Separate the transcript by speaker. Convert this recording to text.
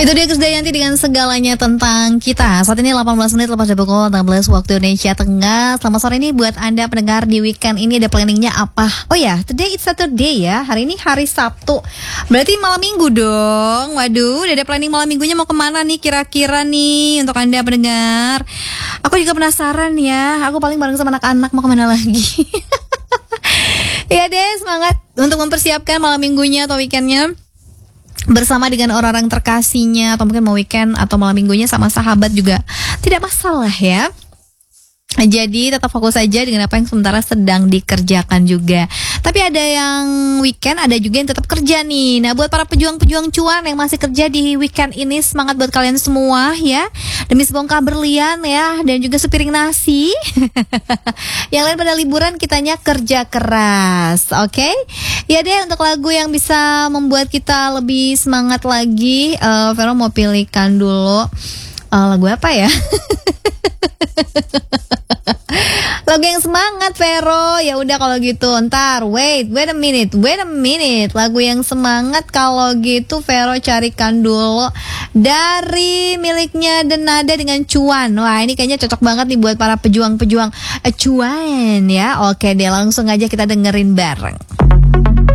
Speaker 1: Itu dia Krisdayanti dengan segalanya tentang kita. Saat ini 18 menit lepas dari pukul 16 waktu Indonesia Tengah. Selamat sore nih buat Anda pendengar di weekend ini. Ada planningnya apa? Oh ya, today it's Saturday ya. Hari ini hari Sabtu. Berarti malam minggu dong. Waduh, udah ada planning malam minggunya mau kemana nih kira-kira nih untuk Anda pendengar. Aku juga penasaran ya. Aku paling bareng sama anak-anak mau kemana lagi. Ya deh, semangat untuk mempersiapkan malam minggunya atau weekendnya bersama dengan orang-orang terkasihnya, atau mungkin mau weekend atau malam minggunya sama sahabat juga tidak masalah ya. Jadi tetap fokus saja dengan apa yang sementara sedang dikerjakan juga. Tapi ada yang weekend, ada juga yang tetap kerja nih. Nah buat para pejuang-pejuang cuan yang masih kerja di weekend ini, semangat buat kalian semua ya. Demi sebongkah berlian ya, dan juga sepiring nasi. Yang lain pada liburan, kitanya kerja keras. Oke? Ya deh, untuk lagu yang bisa membuat kita lebih semangat lagi, Vero mau pilihkan dulu lagu apa ya? Lagu yang semangat Vero. Ya udah kalau gitu ntar wait a minute. Lagu yang semangat kalau gitu Vero carikan dulu dari miliknya Denada dengan Cuan. Wah ini kayaknya cocok banget nih buat para pejuang-pejuang cuan ya. Oke deh, langsung aja kita dengerin bareng.